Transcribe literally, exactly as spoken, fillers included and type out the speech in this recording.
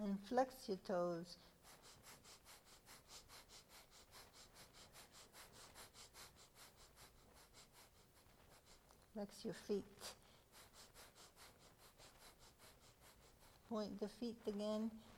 And flex your toes. Flex your feet. Point the feet again.